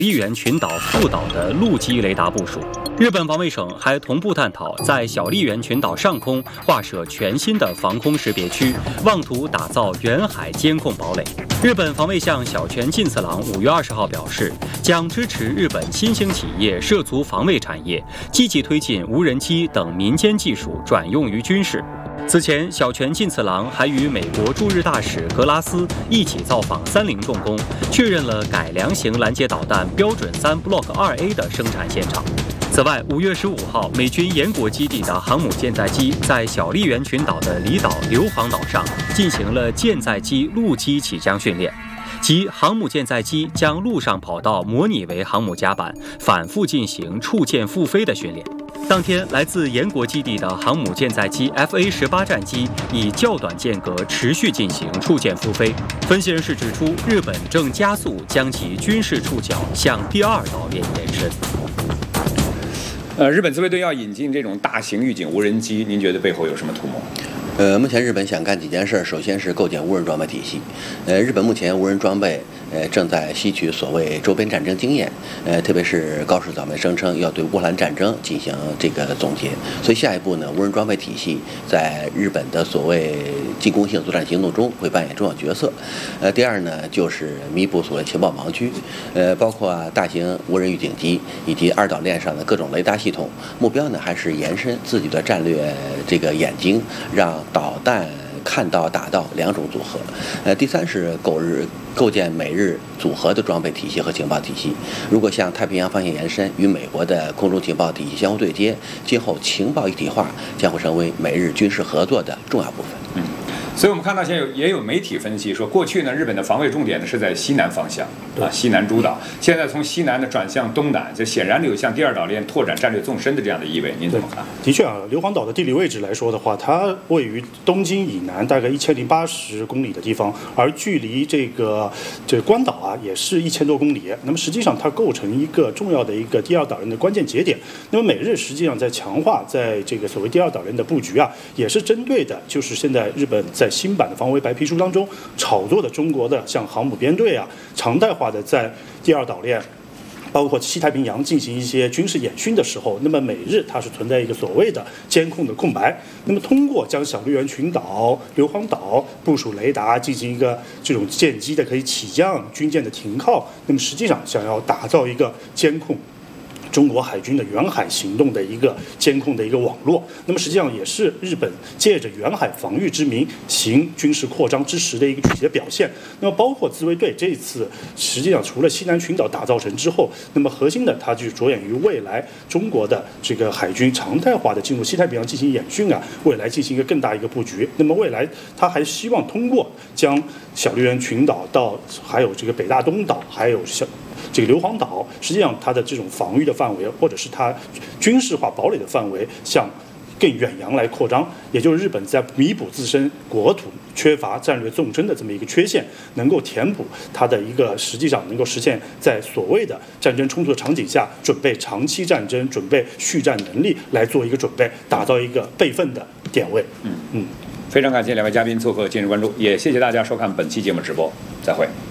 丽园群岛副岛的陆基雷达部署。日本防卫省还同步探讨在小笠原群岛上空划设全新的防空识别区，妄图打造远海监控堡垒。日本防卫相小泉进次郎5月20号表示，将支持日本新兴企业涉足防卫产业，积极推进无人机等民间技术转用于军事。此前，小泉进次郎还与美国驻日大使格拉斯一起造访30重工，确认了改良型拦截导弹标准3 Block 2A 的生产现场。此外，5月15号，美军岩国基地的航母舰载机在小笠原群岛的离岛硫磺岛上进行了舰载机陆基起降训练，即航母舰载机将陆上跑道模拟为航母甲板，反复进行触舰复飞的训练。当天，来自岩国基地的航母舰载机 FA-18战机以较短间隔持续进行触舰复飞。分析人士指出，日本正加速将其军事触角向第二岛链延伸。 日本自卫队要引进这种大型预警无人机，您觉得背后有什么图谋？ 目前日本想干几件事，首先是构建无人装备体系。日本目前无人装备正在吸取所谓周边战争经验，特别是高市早苗声称要对乌克兰战争进行这个总结，所以下一步呢，无人装备体系在日本的所谓进攻性作战行动中会扮演重要角色。第二呢，就是弥补所谓情报盲区，包括大型无人预警机以及二岛链上的各种雷达系统，目标呢还是延伸自己的战略这个眼睛，让导弹看到打到两种组合。第三是构建美日组合的装备体系和情报体系。如果向太平洋方向延伸，与美国的空中情报体系相互对接，今后情报一体化将会成为美日军事合作的重要部分。 所以我们看到现在也有媒体分析说，过去呢日本的防卫重点呢是在西南方向西南诸岛，现在从西南呢转向东南，就显然有向第二岛链拓展战略纵深的这样的意味。您怎么看？ 的确硫磺岛的地理位置来说的话，它位于东京以南大概1080公里的地方，而距离这个关岛也是1000多公里。那么实际上它构成一个重要的一个第二岛链的关键节点。那么美日实际上在强化在这个所谓第二岛链的布局也是针对的就是现在日本在新版的防卫白皮书当中炒作的中国的像航母编队常态化的在第二岛链包括西太平洋进行一些军事演训的时候，那么美日它是存在一个所谓的监控的空白。那么通过将小笠原群岛、硫磺岛部署雷达，进行一个这种舰机的可以起降、军舰的停靠，那么实际上想要打造一个监控中国海军的远海行动的一个监控的一个网络，那么实际上也是日本借着远海防御之名行军事扩张之时的一个具体的表现。那么包括自卫队这一次实际上除了西南群岛打造成之后，那么核心的它就着眼于未来中国的这个海军常态化的进入西太平洋进行演训未来进行一个更大一个布局。那么未来它还希望通过将小笠原群岛到还有这个北大东岛还有这个硫磺岛，实际上它的这种防御的范围，或者是它军事化堡垒的范围，向更远洋来扩张，也就是日本在弥补自身国土缺乏战略纵深的这么一个缺陷，能够填补它的一个实际上能够实现在所谓的战争冲突的场景下，准备长期战争、准备续战能力来做一个准备，打造一个备份的点位。 非常感谢两位嘉宾做客今日关注，也谢谢大家收看本期节目直播，再会。